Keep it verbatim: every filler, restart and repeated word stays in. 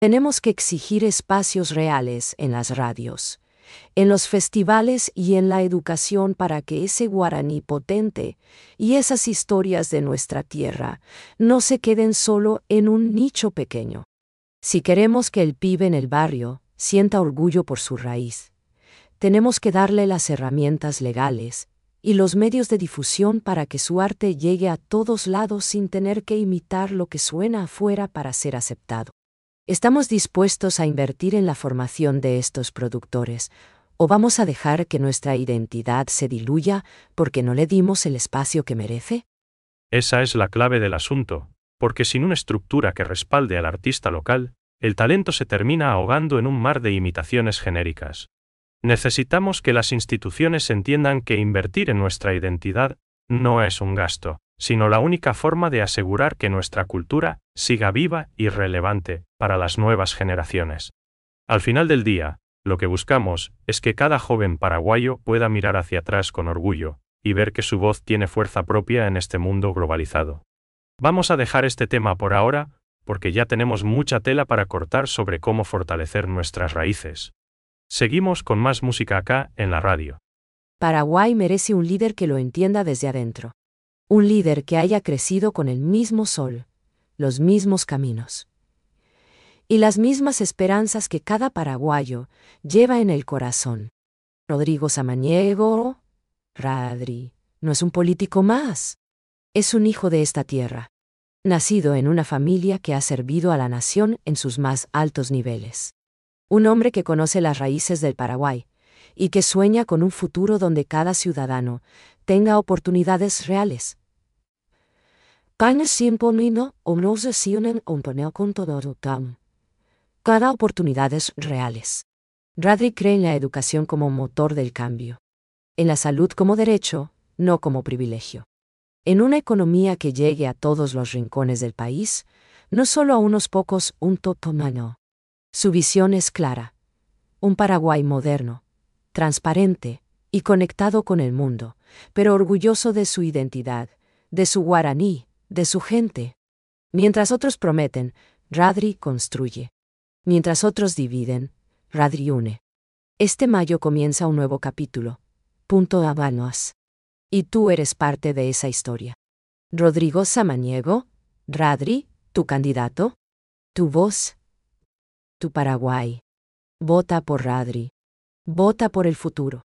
Tenemos que exigir espacios reales en las radios, en los festivales y en la educación para que ese guaraní potente y esas historias de nuestra tierra no se queden solo en un nicho pequeño. Si queremos que el pibe en el barrio sienta orgullo por su raíz, tenemos que darle las herramientas legales y los medios de difusión para que su arte llegue a todos lados sin tener que imitar lo que suena afuera para ser aceptado. ¿Estamos dispuestos a invertir en la formación de estos productores, o vamos a dejar que nuestra identidad se diluya porque no le dimos el espacio que merece? Esa es la clave del asunto, porque sin una estructura que respalde al artista local, el talento se termina ahogando en un mar de imitaciones genéricas. Necesitamos que las instituciones entiendan que invertir en nuestra identidad no es un gasto, sino la única forma de asegurar que nuestra cultura siga viva y relevante para las nuevas generaciones. Al final del día, lo que buscamos es que cada joven paraguayo pueda mirar hacia atrás con orgullo y ver que su voz tiene fuerza propia en este mundo globalizado. Vamos a dejar este tema por ahora, porque ya tenemos mucha tela para cortar sobre cómo fortalecer nuestras raíces. Seguimos con más música acá en la radio. Paraguay merece un líder que lo entienda desde adentro. Un líder que haya crecido con el mismo sol, los mismos caminos y las mismas esperanzas que cada paraguayo lleva en el corazón. Rodrigo Samaniego, Radri, no es un político más. Es un hijo de esta tierra, nacido en una familia que ha servido a la nación en sus más altos niveles. Un hombre que conoce las raíces del Paraguay y que sueña con un futuro donde cada ciudadano tenga oportunidades reales. Cada oportunidades reales. Radri cree en la educación como motor del cambio, en la salud como derecho, no como privilegio, en una economía que llegue a todos los rincones del país, no solo a unos pocos, un totomano. Su visión es clara: un Paraguay moderno, transparente y conectado con el mundo, pero orgulloso de su identidad, de su guaraní, de su gente. Mientras otros prometen, Radri construye. Mientras otros dividen, Radri une. Este mayo comienza un nuevo capítulo. Punto Habanos. Y tú eres parte de esa historia. Rodrigo Samaniego, Radri, tu candidato, tu voz, tu Paraguay. Vota por Radri. Vota por el futuro.